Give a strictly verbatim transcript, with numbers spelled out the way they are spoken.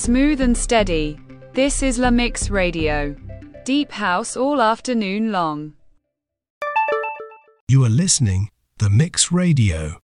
Smooth and steady. This is La Mix Radio. Deep house all afternoon long. You are listening The Mix Radio.